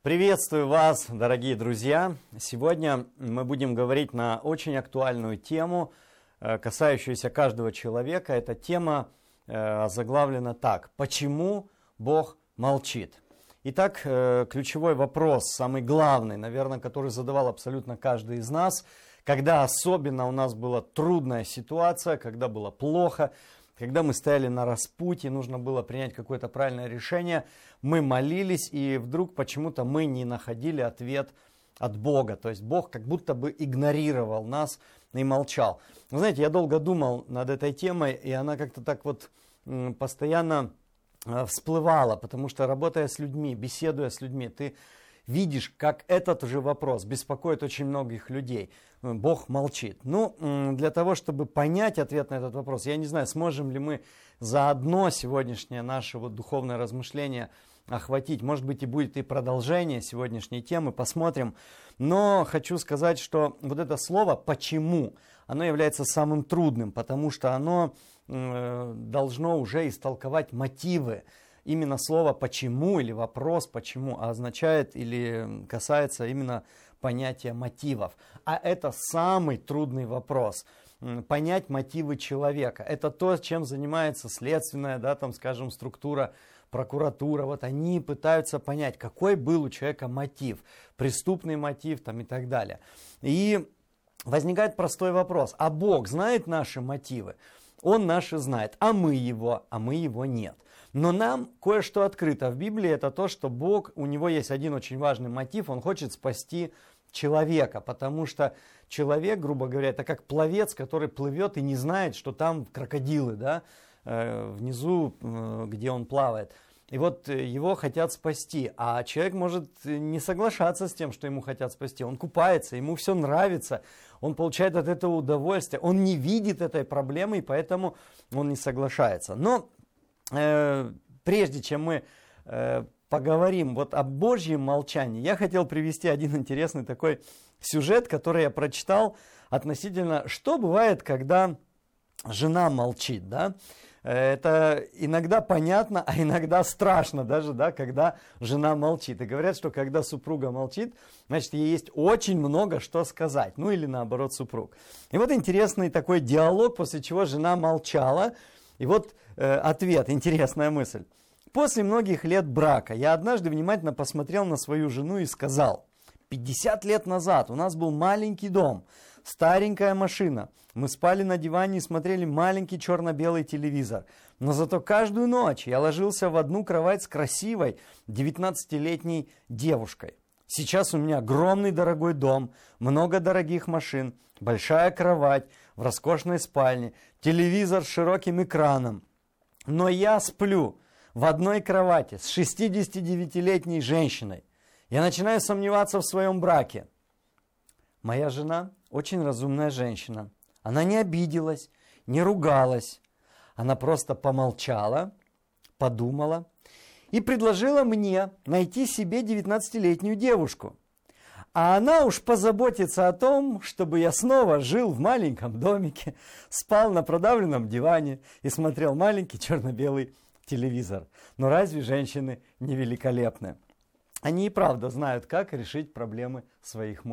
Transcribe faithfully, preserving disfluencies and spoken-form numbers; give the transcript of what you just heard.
Приветствую вас, дорогие друзья! Сегодня мы будем говорить на очень актуальную тему, касающуюся каждого человека. Эта тема озаглавлена так: «Почему Бог молчит?». Итак, ключевой вопрос, самый главный, наверное, который задавал абсолютно каждый из нас, когда особенно у нас была трудная ситуация, когда было плохо, когда мы стояли на распутье, нужно было принять какое-то правильное решение, мы молились, и вдруг почему-то мы не находили ответ от Бога. То есть Бог как будто бы игнорировал нас и молчал. Вы знаете, я долго думал над этой темой, и она как-то так вот постоянно всплывала, потому что, работая с людьми, беседуя с людьми, ты видишь, как этот же вопрос беспокоит очень многих людей. Бог молчит. Ну, для того, чтобы понять ответ на этот вопрос, я не знаю, сможем ли мы заодно сегодняшнее наше вот духовное размышление охватить. Может быть, и будет и продолжение сегодняшней темы, посмотрим. Но хочу сказать, что вот это слово «почему», оно является самым трудным, потому что оно э, должно уже истолковать мотивы. Именно слово «почему» или вопрос «почему» означает или касается именно понятия мотивов. А это самый трудный вопрос. Понять мотивы человека. Это то, чем занимается следственная, да, там, скажем, структура, прокуратура. Вот они пытаются понять, какой был у человека мотив, преступный мотив там, и так далее. И возникает простой вопрос. А Бог знает наши мотивы? Он наши знает, а мы его, а мы его нет. Но нам кое-что открыто в Библии, это то, что Бог, у него есть один очень важный мотив, он хочет спасти человека, потому что человек, грубо говоря, это как пловец, который плывет и не знает, что там крокодилы, да, внизу, где он плавает. И вот его хотят спасти, а человек может не соглашаться с тем, что ему хотят спасти. Он купается, ему все нравится, он получает от этого удовольствие, он не видит этой проблемы, и поэтому он не соглашается. Но э, прежде чем мы э, поговорим вот о Божьем молчании, я хотел привести один интересный такой сюжет, который я прочитал относительно, что бывает, когда жена молчит, да. Это иногда понятно, а иногда страшно даже, да, когда жена молчит. И говорят, что когда супруга молчит, значит, ей есть очень много что сказать. Ну или наоборот, супруг. И вот интересный такой диалог, после чего жена молчала. И вот э, ответ, интересная мысль. После многих лет брака я однажды внимательно посмотрел на свою жену и сказал: пятьдесят лет назад у нас был маленький дом, старенькая машина. Мы спали на диване и смотрели маленький черно-белый телевизор. Но зато каждую ночь я ложился в одну кровать с красивой девятнадцатилетней девушкой. Сейчас у меня огромный дорогой дом, много дорогих машин, большая кровать в роскошной спальне, телевизор с широким экраном. Но я сплю в одной кровати с шестидесятидевятилетней женщиной. Я начинаю сомневаться в своем браке. Моя жена очень разумная женщина. Она не обиделась, не ругалась. Она просто помолчала, подумала и предложила мне найти себе девятнадцатилетнюю девушку. А она уж позаботится о том, чтобы я снова жил в маленьком домике, спал на продавленном диване и смотрел маленький черно-белый телевизор. Но разве женщины не великолепны? Они и правда знают, как решить проблемы своих мужей.